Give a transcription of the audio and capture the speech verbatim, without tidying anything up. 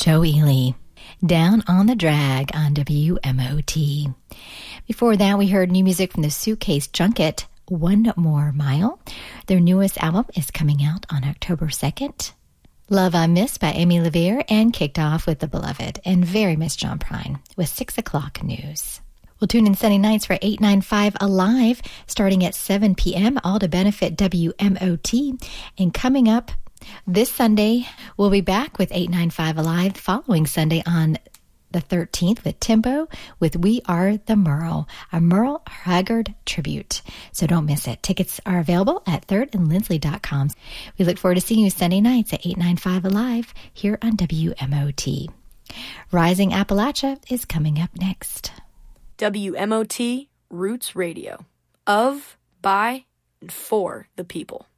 Joe Ely. Down on the Drag on W M O T. Before that, we heard new music from the Suitcase Junket, One More Mile. Their newest album is coming out on October second. Love I Miss by Amy LaVere, and kicked off with The Beloved and Very Miss John Prine with six o'clock news. We'll tune in Sunday nights for eight ninety-five Alive, starting at seven p.m., all to benefit W M O T. And coming up this Sunday, we'll be back with eight ninety-five Alive, following Sunday on the thirteenth with Timbo with We Are the Merle, a Merle Haggard tribute. So don't miss it. Tickets are available at third and lindsley dot com. We look forward to seeing you Sunday nights at eight ninety-five Alive here on W M O T. Rising Appalachia is coming up next. W M O T Roots Radio. Of, by, and for the people.